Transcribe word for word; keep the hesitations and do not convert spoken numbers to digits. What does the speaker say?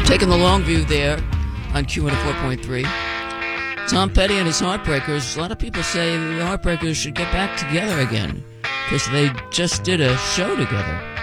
Taking the long view there on Q one oh four point three. Tom Petty and his Heartbreakers. A lot of people say the Heartbreakers should get back together again because they just did a show together.